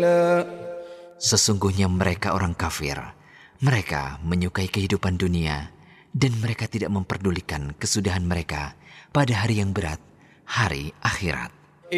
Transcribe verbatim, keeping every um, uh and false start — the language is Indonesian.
قليلا. Sesungguhnya mereka orang kafir. Mereka menyukai kehidupan dunia dan mereka tidak memperdulikan kesudahan mereka pada hari yang berat, hari akhirat.